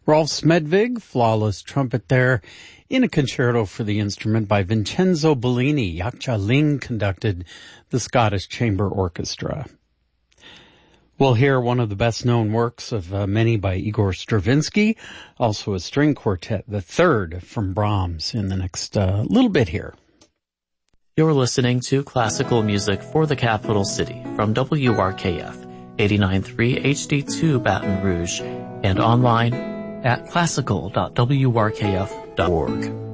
Rolf Smedvig, flawless trumpet there, in a concerto for the instrument by Vincenzo Bellini. Yakcha Ling conducted the Scottish Chamber Orchestra. We'll hear one of the best-known works of many by Igor Stravinsky, also a string quartet, the third from Brahms, in the next little bit here. You're listening to Classical Music for the Capital City from WRKF 89.3 HD2 Baton Rouge and online at classical.wrkf.org.